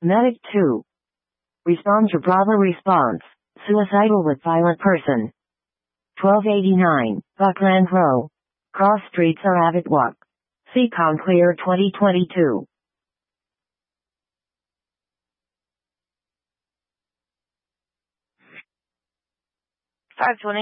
Medic 2. Respond to Bravo response. Suicidal with violent person. 1289, Buckland Row. Cross streets are Abbott Walk. Seacon Clear 2022. 520.